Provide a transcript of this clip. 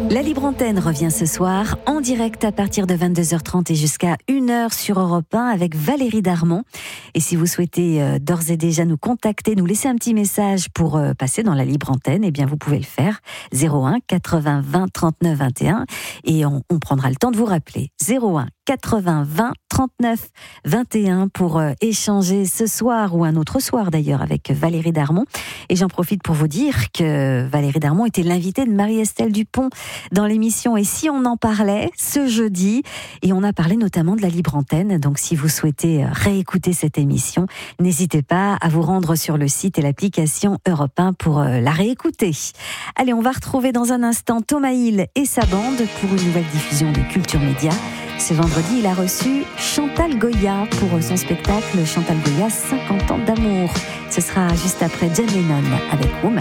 La Libre Antenne revient ce soir en direct à partir de 22h30 et jusqu'à 1h sur Europe 1 avec Valérie Darmon. Et si vous souhaitez d'ores et déjà nous contacter, nous laisser un petit message pour passer dans la Libre Antenne, eh bien vous pouvez le faire. 01 80 20 39 21 et on prendra le temps de vous rappeler. 01 80 20 39 21 pour échanger ce soir ou un autre soir d'ailleurs avec Valérie Darmon. Et j'en profite pour vous dire que Valérie Darmon était l'invitée de Marie-Estelle Dupont dans l'émission Et si on en parlait ce jeudi, et on a parlé notamment de la Libre Antenne. Donc si vous souhaitez réécouter cette émission, n'hésitez pas à vous rendre sur le site et l'application Europe 1 pour la réécouter. Allez, on va retrouver dans un instant Thomas Hill et sa bande pour une nouvelle diffusion de Culture Média. Ce vendredi, il a reçu Chantal Goya pour son spectacle Chantal Goya 50 ans d'amour. Ce sera juste après John Lennon avec Woman.